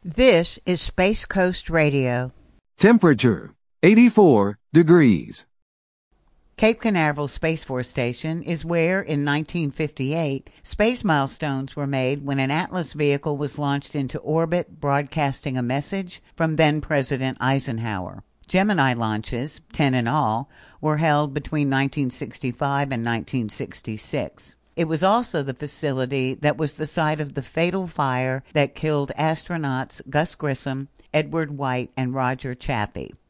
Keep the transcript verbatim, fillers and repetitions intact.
This is Space Coast Radio. Temperature, eighty-four degrees. Cape Canaveral Space Force Station is where, in nineteen fifty-eight, space milestones were made when an Atlas vehicle was launched into orbit, broadcasting a message from then-President Eisenhower. Gemini launches, ten in all, were held between nineteen sixty-five and nineteen sixty-six. It was also the facility that was the site of the fatal fire that killed astronauts Gus Grissom, Edward White, and Roger Chaffee.